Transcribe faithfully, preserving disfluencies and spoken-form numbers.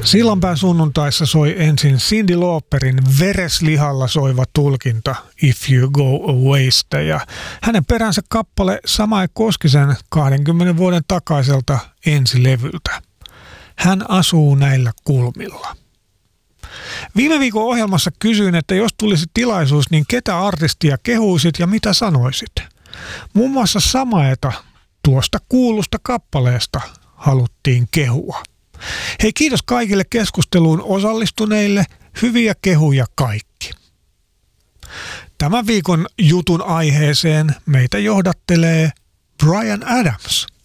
Sillanpään sunnuntaissa soi ensin Cyndi Lauperin vereslihalla soiva tulkinta If You Go Awaysta ja hänen peränsä kappale Samae Koskisen kahdenkymmenen vuoden takaiselta ensilevyltä. Hän asuu näillä kulmilla. Viime viikon ohjelmassa kysyin, että jos tulisi tilaisuus, niin ketä artistia kehuisit ja mitä sanoisit? Muun muassa Samaeta tuosta kuulusta kappaleesta haluttiin kehua. Hei, kiitos kaikille keskusteluun osallistuneille, hyviä kehuja kaikki. Tämän viikon jutun aiheeseen meitä johdattelee Bryan Adams.